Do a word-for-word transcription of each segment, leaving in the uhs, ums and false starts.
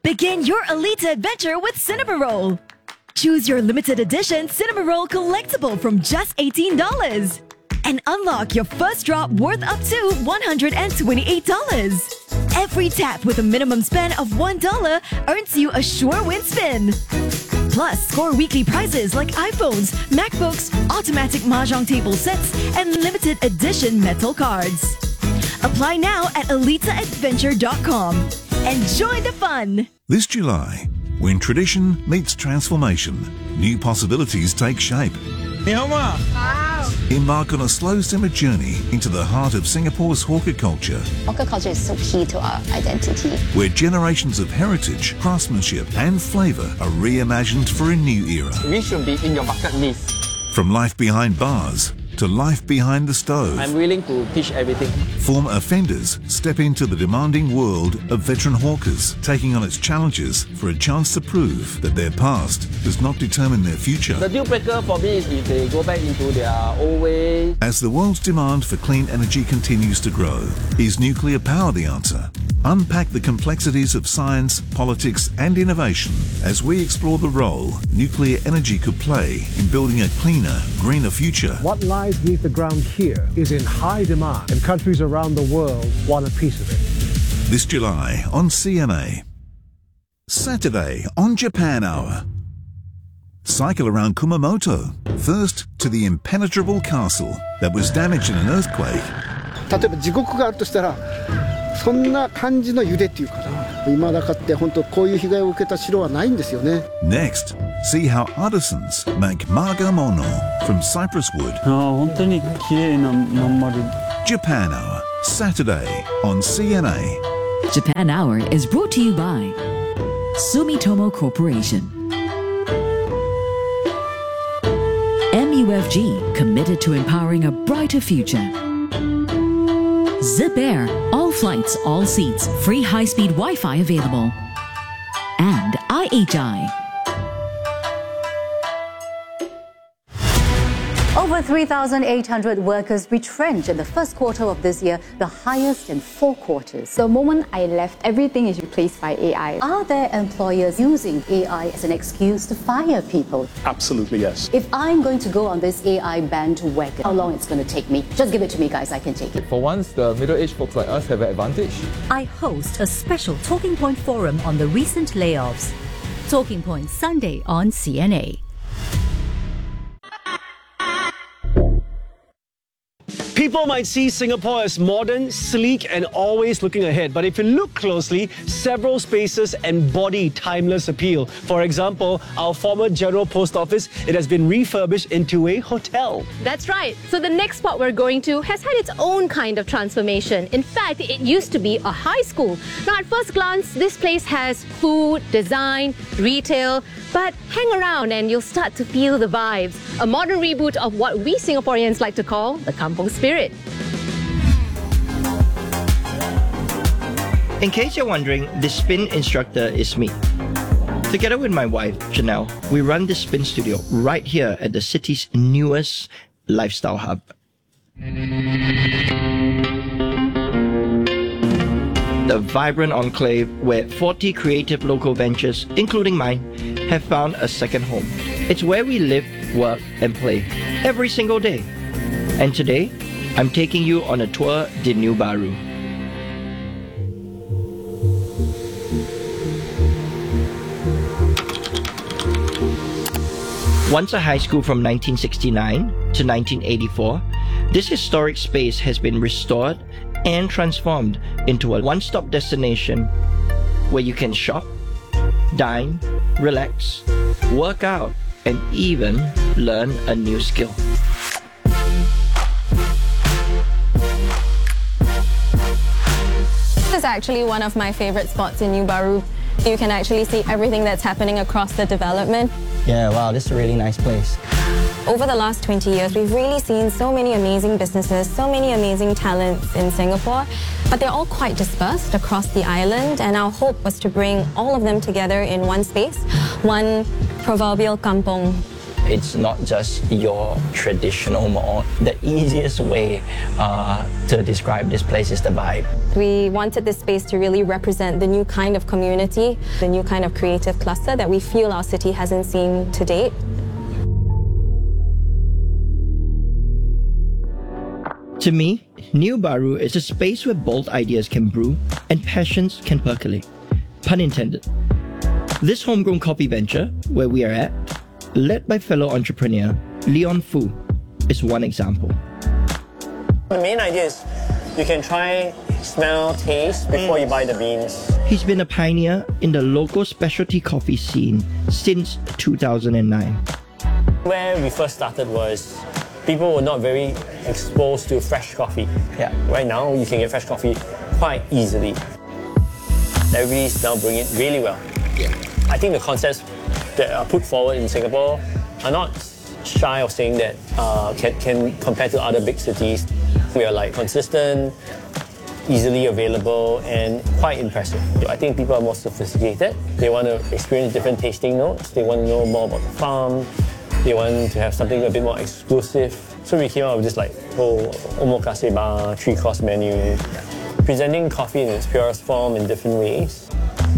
Begin your Alita adventure with Cinnamoroll. Choose your limited edition Cinnamoroll collectible from just eighteen dollars. And unlock your first drop worth up to one hundred twenty-eight dollars. Every tap with a minimum spend of one dollar earns you a sure win spin. Plus, score weekly prizes like iPhones, MacBooks, automatic mahjong table sets, and limited edition metal cards. Apply now at alita adventure dot com. Enjoy the fun! This July, when tradition meets transformation, new possibilities take shape. Wow. Embark on a slow simmer journey into the heart of Singapore's hawker culture, Hawker culture is so key to our identity. where generations of heritage, craftsmanship and flavour are reimagined for a new era. We should be in your bucket list. From life behind bars to life behind the stove, I'm willing to teach everything. former offenders step into the demanding world of veteran hawkers, taking on its challenges for a chance to prove that their past does not determine their future. The deal breaker for me is if they go back into their old way. As the world's demand for clean energy continues to grow, is nuclear power the answer? Unpack the complexities of science, politics and innovation as we explore the role nuclear energy could play in building a cleaner, greener future. What lies beneath the ground here is in high demand, and countries around the world want a piece of it. This July on C N A. Saturday on Japan Hour. Cycle around Kumamoto, first to the impenetrable castle that was damaged in an earthquake. 例えば地獄があるとしたらそんな感じの揺れっていうかな、今だかって本当こういう被害を受けた城はないんですよね。 Next, see how artisans make maga mono from cypress wood. 本当に綺麗なまん丸。 Japan Hour, Saturday on C N A. Japan Hour is brought to you by Sumitomo Corporation. M U F G, committed to empowering a brighter future. Zip Air, all flights, all seats, free high-speed Wi-Fi available. And I H I. Over three thousand eight hundred workers retrenched in the first quarter of this year, the highest in four quarters. The moment I left, everything is replaced by A I. Are there employers using A I as an excuse to fire people? Absolutely, yes. If I'm going to go on this A I bandwagon, how long it's going to take me? Just give it to me, guys. I can take it. For once, the middle-aged folks like us have an advantage. I host a special Talking Point forum on the recent layoffs. Talking Point Sunday on C N A. People might see Singapore as modern, sleek, and always looking ahead. But if you look closely, several spaces embody timeless appeal. For example, our former General Post Office, it has been refurbished into a hotel. That's right. So the next spot we're going to has had its own kind of transformation. In fact, it used to be a high school. Now, at first glance, this place has food, design, retail, but hang around and you'll start to feel the vibes. A modern reboot of what we Singaporeans like to call the kampong spirit. In case you're wondering, the spin instructor is me. Together with my wife, Janelle, we run this spin studio right here at the city's newest lifestyle hub. The vibrant enclave where forty creative local ventures, including mine, have found a second home. It's where we live, work, and play every single day. And today, I'm taking you on a tour de New Baru. Once a high school from nineteen sixty-nine to nineteen eighty-four, this historic space has been restored and transformed into a one-stop destination where you can shop, dine, relax, work out, and even learn a new skill. This is actually one of my favorite spots in New Baru. You can actually see everything that's happening across the development. Yeah, wow, this is a really nice place. Over the last twenty years, we've really seen so many amazing businesses, so many amazing talents in Singapore, but they're all quite dispersed across the island, and our hope was to bring all of them together in one space, one proverbial kampong. It's not just your traditional mall. The easiest way uh, to describe this place is the vibe. We wanted this space to really represent the new kind of community, the new kind of creative cluster that we feel our city hasn't seen to date. To me, New Baru is a space where bold ideas can brew and passions can percolate. Pun intended. This homegrown coffee venture, where we are at, led by fellow entrepreneur Leon Fu, is one example. The main idea is you can try, smell, taste before you buy the beans. He's been a pioneer in the local specialty coffee scene since two thousand nine. Where we first started was people were not very exposed to fresh coffee. Yeah. Right now, you can get fresh coffee quite easily. Everybody's now bringing it really well. Yeah. I think the concepts that are put forward in Singapore are not shy of saying that uh, can, can compare to other big cities. We are like consistent, easily available, and quite impressive. I think people are more sophisticated. They want to experience different tasting notes. They want to know more about the farm. They want to have something a bit more exclusive. So we came out with this like whole omakase bar, three-course menu, presenting coffee in its purest form in different ways.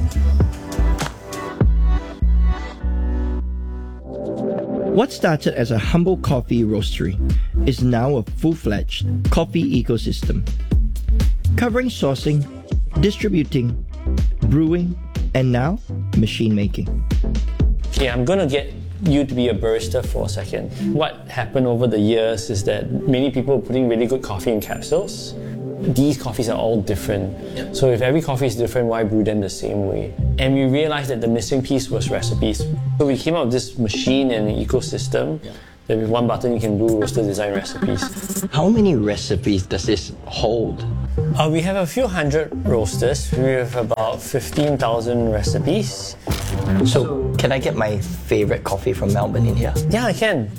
What started as a humble coffee roastery is now a full-fledged coffee ecosystem, covering sourcing, distributing, brewing, and now machine making. Okay, I'm gonna get you to be a barista for a second. What happened over the years is that many people are putting really good coffee in capsules. These coffees are all different. So if every coffee is different, why brew them the same way? And we realized that the missing piece was recipes. So we came up with this machine and ecosystem that with one button you can do roaster design recipes. How many recipes does this hold? Uh, we have a few hundred roasters. We have about fifteen thousand recipes. So can I get my favorite coffee from Melbourne in here? Yeah, I can.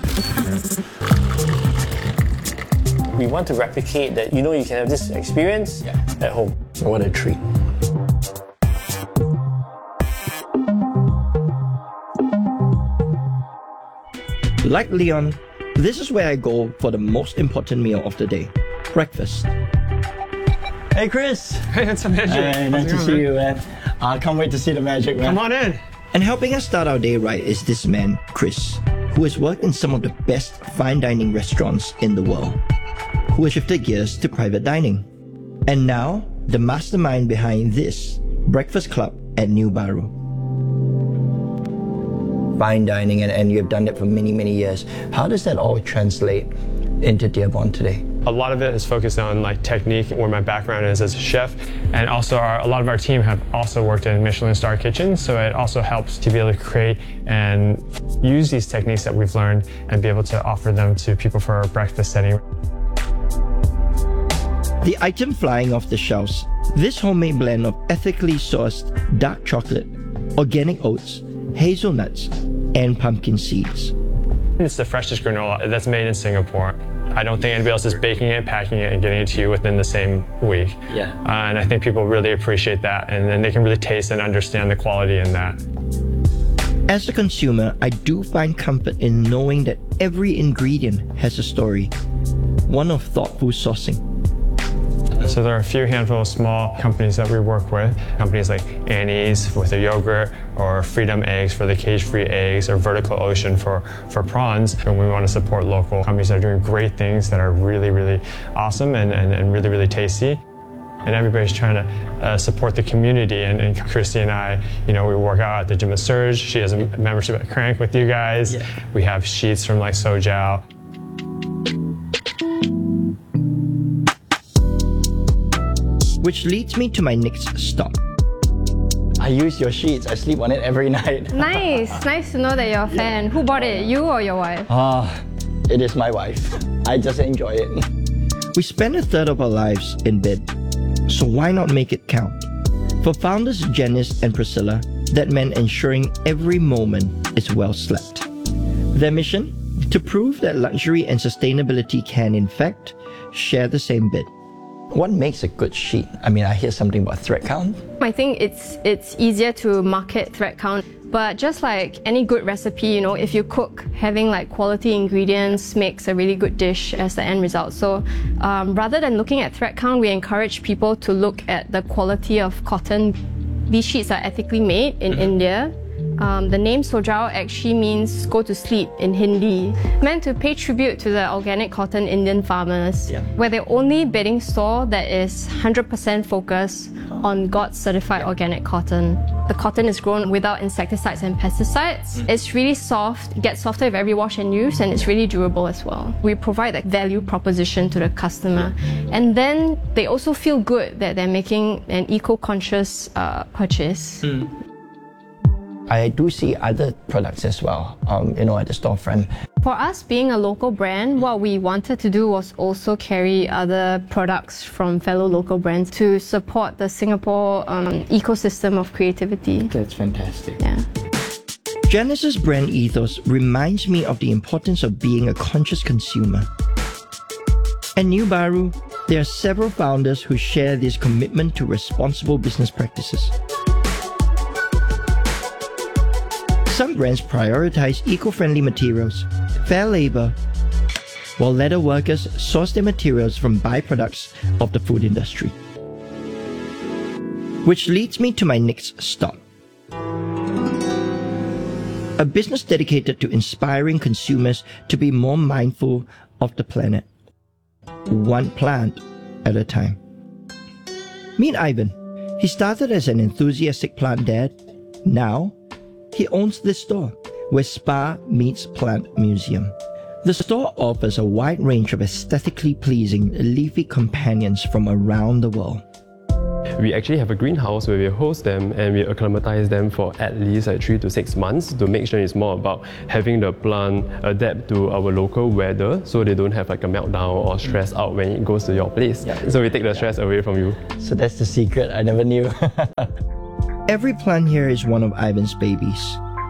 We want to replicate that, you know, you can have this experience yeah. at home. What a treat. Like Leon, this is where I go for the most important meal of the day, breakfast. Hey Chris! Hey, it's a magic. Hey, nice to see you, man. I can't wait to see the magic, man. Come on in. And helping us start our day right is this man, Chris, who has worked in some of the best fine dining restaurants in the world, who has shifted gears to private dining. And now, the mastermind behind this breakfast club at New Baru. Fine dining, and, and you've done it for many, many years. How does that all translate into Dearborn today? A lot of it is focused on like technique, where my background is as a chef, and also our, a lot of our team have also worked in Michelin star kitchens, so it also helps to be able to create and use these techniques that we've learned and be able to offer them to people for a breakfast setting. The item flying off the shelves, this homemade blend of ethically sourced dark chocolate, organic oats, hazelnuts, and pumpkin seeds. It's the freshest granola that's made in Singapore. I don't think anybody else is baking it, packing it, and getting it to you within the same week. Yeah. Uh, and I think people really appreciate that, and then they can really taste and understand the quality in that. As a consumer, I do find comfort in knowing that every ingredient has a story, one of thoughtful sourcing. So there are a few handful of small companies that we work with. Companies like Annie's with their yogurt, or Freedom Eggs for the cage-free eggs, or Vertical Ocean for, for prawns. And we want to support local companies that are doing great things that are really, really awesome and, and, and really, really tasty. And everybody's trying to uh, support the community. And, and Christy and I, you know, we work out at the gym at Surge. She has a membership at Crank with you guys. Yeah. We have sheets from like Sojao. Which leads me to my next stop. I use your sheets. I sleep on it every night. Nice. Nice to know that you're a fan. Who bought it? You or your wife? Ah, uh, it is my wife. I just enjoy it. We spend a third of our lives in bed, so why not make it count? For founders Janice and Priscilla, that meant ensuring every moment is well slept. Their mission? To prove that luxury and sustainability can, in fact, share the same bed. What makes a good sheet? I mean, I hear something about thread count. I think it's it's easier to market thread count. But just like any good recipe, you know, if you cook, having like quality ingredients makes a really good dish as the end result. So um, rather than looking at thread count, we encourage people to look at the quality of cotton. These sheets are ethically made in mm-hmm. India. Um, the name Sojao actually means go to sleep in Hindi, meant to pay tribute to the organic cotton Indian farmers. Yeah. We're the only bedding store that is one hundred percent focused on G O T certified yeah. organic cotton. The cotton is grown without insecticides and pesticides. Mm. It's really soft, gets softer with every wash and use, and it's really durable as well. We provide that value proposition to the customer. And then they also feel good that they're making an eco-conscious uh, purchase. Mm. I do see other products as well, um, you know, at the storefront. For us, being a local brand, what we wanted to do was also carry other products from fellow local brands to support the Singapore um, ecosystem of creativity. That's fantastic. Yeah. Janice's brand ethos reminds me of the importance of being a conscious consumer. At New Baru, there are several founders who share this commitment to responsible business practices. Some brands prioritize eco-friendly materials, fair labor, while leather workers source their materials from byproducts of the food industry. Which leads me to my next stop. A business dedicated to inspiring consumers to be more mindful of the planet, one plant at a time. Meet Ivan. He started as an enthusiastic plant dad. Now, he owns this store, where Spa meets Plant Museum. The store offers a wide range of aesthetically pleasing leafy companions from around the world. We actually have a greenhouse where we host them and we acclimatize them for at least like three to six months to make sure it's more about having the plant adapt to our local weather so they don't have like a meltdown or stress out when it goes to your place. Yeah. So we take the stress away from you. So that's the secret, I never knew. Every plant here is one of Ivan's babies.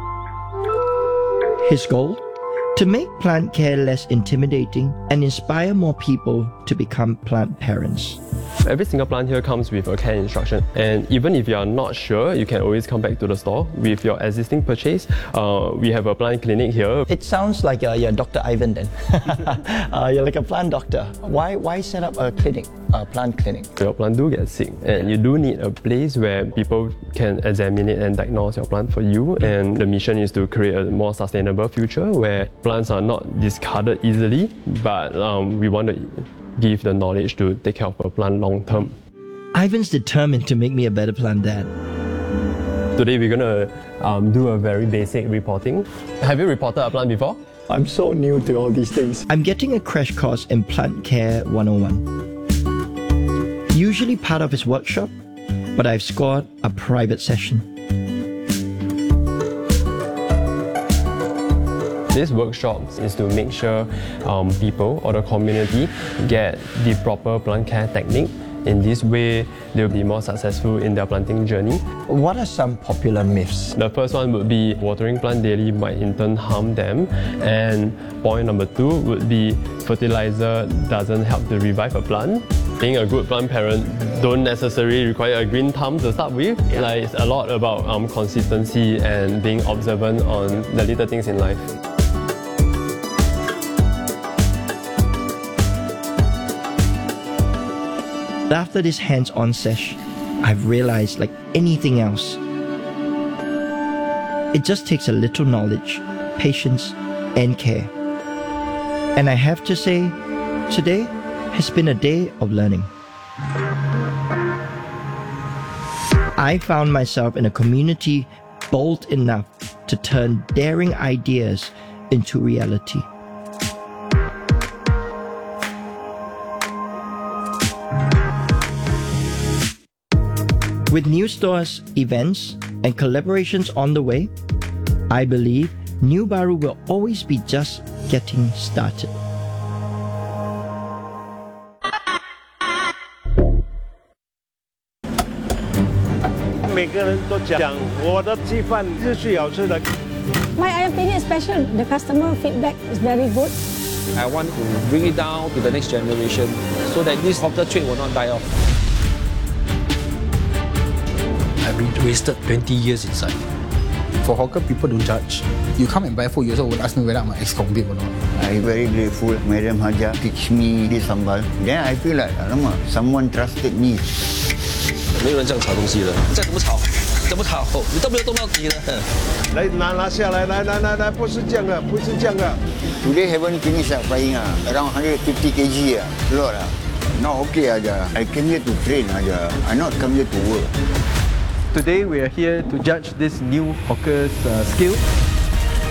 His goal? To make plant care less intimidating and inspire more people to become plant parents. Every single plant here comes with a care instruction, and even if you are not sure, you can always come back to the store with your existing purchase. Uh, we have a plant clinic here. It sounds like uh, you're Doctor Ivan then. uh, you're like a plant doctor. Why, why set up a clinic, a plant clinic? Your plant do get sick, and you do need a place where people can examine it and diagnose your plant for you. And the mission is to create a more sustainable future where plants are not discarded easily, but um, we want to give the knowledge to take care of a plant long term. Ivan's determined to make me a better plant dad. Today we're gonna um, do a very basic reporting. Have you reported a plant before? I'm so new to all these things. I'm getting a crash course in Plant Care one oh one. Usually part of his workshop, but I've scored a private session. This workshop is to make sure um, people or the community get the proper plant care technique. In this way, they'll be more successful in their planting journey. What are some popular myths? The first one would be watering plant daily might in turn harm them. And point number two would be fertilizer doesn't help to revive a plant. Being a good plant parent don't necessarily require a green thumb to start with. Yeah. Like, it's a lot about um, consistency and being observant on the little things in life. After this hands-on sesh, I've realized, like anything else, it just takes a little knowledge, patience, and care. And I have to say, today has been a day of learning. I found myself in a community bold enough to turn daring ideas into reality. With new stores, events, and collaborations on the way, I believe New Baru will always be just getting started. My ayam penyet is special. The customer feedback is very good. I want to bring it down to the next generation so that this hawker trade will not die off. I've wasted twenty years inside. For hawker, people don't judge. You come and buy food, you also will ask me whether I'm an ex-convict or not. I'm very grateful. Madam Haja teach me this sambal. Then I feel like, alamak, someone trusted me. 没有人这样炒东西的，再怎么炒，怎么炒，你都没有动到底了。 来拿拿下来，来来来来，不是这样的，不是这样的。 Today haven't finished uh, frying uh, around one hundred fifty kilograms uh, lot uh. Not okay aja. I came here to train aja. I not come here to work. Today we are here to judge this new hawker's uh, skill.